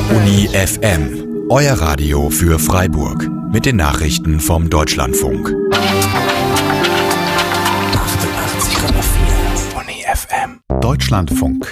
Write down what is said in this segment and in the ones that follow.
Uni FM, euer Radio für Freiburg. Mit den Nachrichten vom Deutschlandfunk. 88,4 Uni FM. Deutschlandfunk.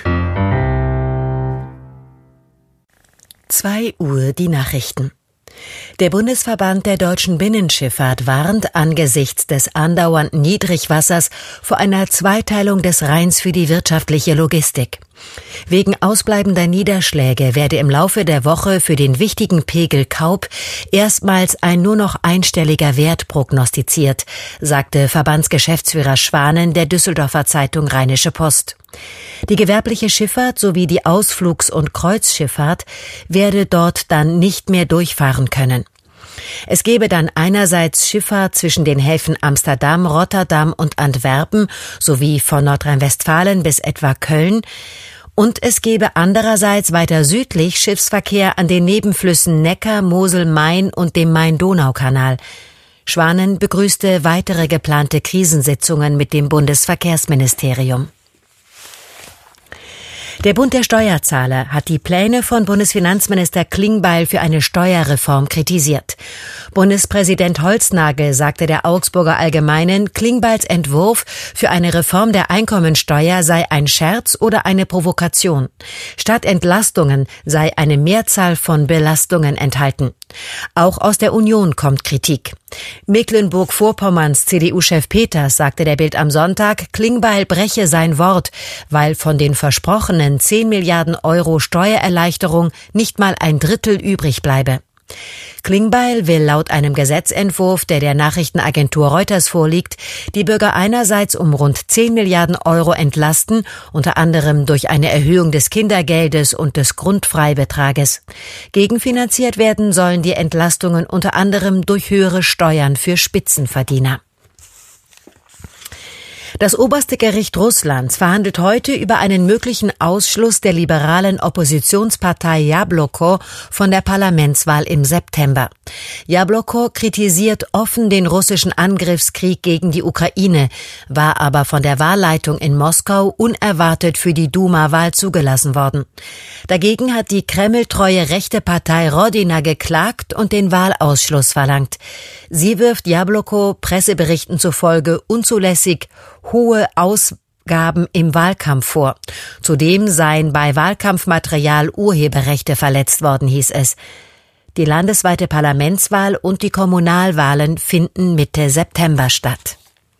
2 Uhr die Nachrichten. Der Bundesverband der deutschen Binnenschifffahrt warnt angesichts des andauernden Niedrigwassers vor einer Zweiteilung des Rheins für die wirtschaftliche Logistik. Wegen ausbleibender Niederschläge werde im Laufe der Woche für den wichtigen Pegel Kaub erstmals ein nur noch einstelliger Wert prognostiziert, sagte Verbandsgeschäftsführer Schwanen der Düsseldorfer Zeitung Rheinische Post. Die gewerbliche Schifffahrt sowie die Ausflugs- und Kreuzschifffahrt werde dort dann nicht mehr durchfahren können. Es gebe dann einerseits Schifffahrt zwischen den Häfen Amsterdam, Rotterdam und Antwerpen sowie von Nordrhein-Westfalen bis etwa Köln, und es gebe andererseits weiter südlich Schiffsverkehr an den Nebenflüssen Neckar, Mosel, Main und dem Main-Donau-Kanal. Schwanen begrüßte weitere geplante Krisensitzungen mit dem Bundesverkehrsministerium. Der Bund der Steuerzahler hat die Pläne von Bundesfinanzminister Klingbeil für eine Steuerreform kritisiert. Bundespräsident Holznagel sagte der Augsburger Allgemeinen, Klingbeils Entwurf für eine Reform der Einkommensteuer sei ein Scherz oder eine Provokation. Statt Entlastungen sei eine Mehrzahl von Belastungen enthalten. Auch aus der Union kommt Kritik. Mecklenburg-Vorpommerns CDU-Chef Peters sagte der Bild am Sonntag, Klingbeil breche sein Wort, weil von den versprochenen 10 Milliarden Euro Steuererleichterung nicht mal ein Drittel übrig bleibe. Klingbeil will laut einem Gesetzentwurf, der der Nachrichtenagentur Reuters vorliegt, die Bürger einerseits um rund 10 Milliarden Euro entlasten, unter anderem durch eine Erhöhung des Kindergeldes und des Grundfreibetrages. Gegenfinanziert werden sollen die Entlastungen unter anderem durch höhere Steuern für Spitzenverdiener. Das oberste Gericht Russlands verhandelt heute über einen möglichen Ausschluss der liberalen Oppositionspartei Jabloko von der Parlamentswahl im September. Jabloko kritisiert offen den russischen Angriffskrieg gegen die Ukraine, war aber von der Wahlleitung in Moskau unerwartet für die Duma-Wahl zugelassen worden. Dagegen hat die kremltreue rechte Partei Rodina geklagt und den Wahlausschluss verlangt. Sie wirft Jabloko Presseberichten zufolge unzulässig hohe Ausgaben im Wahlkampf vor. Zudem seien bei Wahlkampfmaterial Urheberrechte verletzt worden, hieß es. Die landesweite Parlamentswahl und die Kommunalwahlen finden Mitte September statt.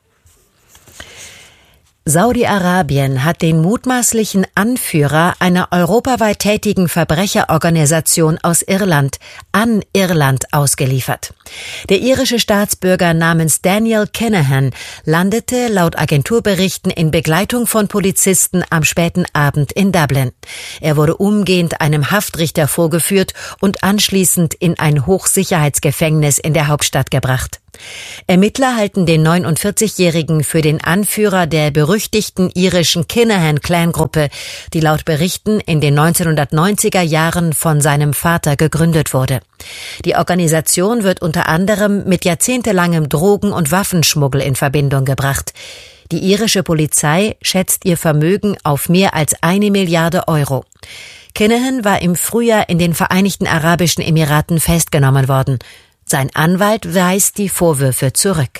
Saudi-Arabien hat den mutmaßlichen Anführer einer europaweit tätigen Verbrecherorganisation aus Irland an Irland ausgeliefert. Der irische Staatsbürger namens Daniel Kinahan landete laut Agenturberichten in Begleitung von Polizisten am späten Abend in Dublin. Er wurde umgehend einem Haftrichter vorgeführt und anschließend in ein Hochsicherheitsgefängnis in der Hauptstadt gebracht. Ermittler halten den 49-Jährigen für den Anführer der berüchtigten irischen Kinahan-Clangruppe, die laut Berichten in den 1990er Jahren von seinem Vater gegründet wurde. Die Organisation wird unter anderem mit jahrzehntelangem Drogen- und Waffenschmuggel in Verbindung gebracht. Die irische Polizei schätzt ihr Vermögen auf mehr als 1 Milliarde Euro. Kinahan war im Frühjahr in den Vereinigten Arabischen Emiraten festgenommen worden. Sein Anwalt weist die Vorwürfe zurück.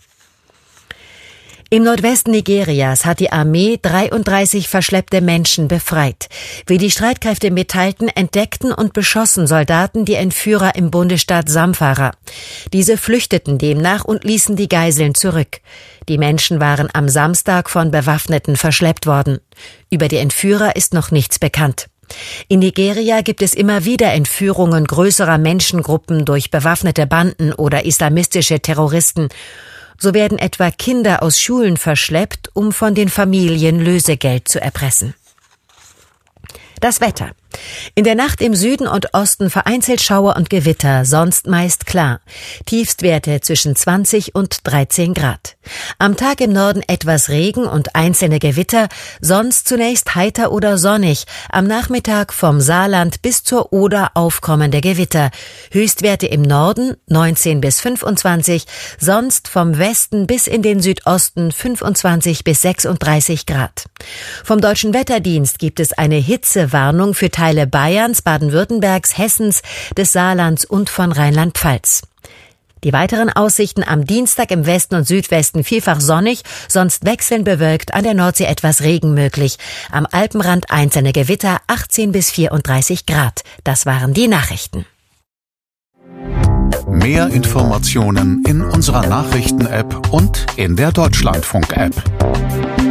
Im Nordwesten Nigerias hat die Armee 33 verschleppte Menschen befreit. Wie die Streitkräfte mitteilten, entdeckten und beschossen Soldaten die Entführer im Bundesstaat Zamfara. Diese flüchteten demnach und ließen die Geiseln zurück. Die Menschen waren am Samstag von Bewaffneten verschleppt worden. Über die Entführer ist noch nichts bekannt. In Nigeria gibt es immer wieder Entführungen größerer Menschengruppen durch bewaffnete Banden oder islamistische Terroristen. So werden etwa Kinder aus Schulen verschleppt, um von den Familien Lösegeld zu erpressen. Das Wetter. In der Nacht im Süden und Osten vereinzelt Schauer und Gewitter, sonst meist klar. Tiefstwerte zwischen 20 und 13 Grad. Am Tag im Norden etwas Regen und einzelne Gewitter, sonst zunächst heiter oder sonnig. Am Nachmittag vom Saarland bis zur Oder aufkommende Gewitter. Höchstwerte im Norden 19 bis 25, sonst vom Westen bis in den Südosten 25 bis 36 Grad. Vom Deutschen Wetterdienst gibt es eine Hitzewarnung für Teile Bayerns, Baden-Württembergs, Hessens, des Saarlands und von Rheinland-Pfalz. Die weiteren Aussichten am Dienstag im Westen und Südwesten vielfach sonnig, sonst wechselnd bewölkt, an der Nordsee etwas Regen möglich. Am Alpenrand einzelne Gewitter, 18 bis 34 Grad. Das waren die Nachrichten. Mehr Informationen in unserer Nachrichten-App und in der Deutschlandfunk-App.